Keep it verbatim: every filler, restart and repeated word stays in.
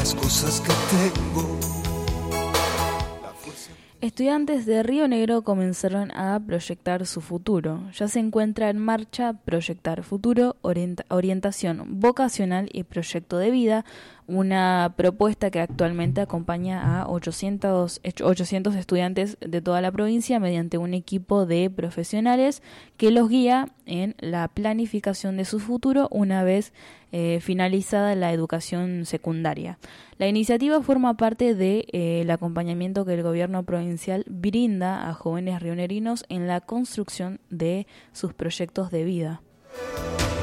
las cosas que tengo. Estudiantes de Río Negro comenzaron a proyectar su futuro. Ya se encuentra en marcha Proyectar Futuro, orienta- orientación vocacional y proyecto de vida, una propuesta que actualmente acompaña a ochocientos, ochocientos estudiantes de toda la provincia mediante un equipo de profesionales que los guía en la planificación de su futuro una vez eh, finalizada la educación secundaria. La iniciativa forma parte del de, eh, acompañamiento que el gobierno provincial brinda a jóvenes rionerinos en la construcción de sus proyectos de vida.